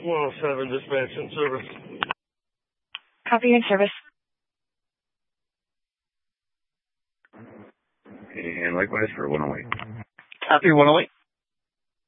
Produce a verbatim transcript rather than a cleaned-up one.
one oh seven, dispatch and service. Copy and service. And likewise for one oh eight. Copy one oh eight.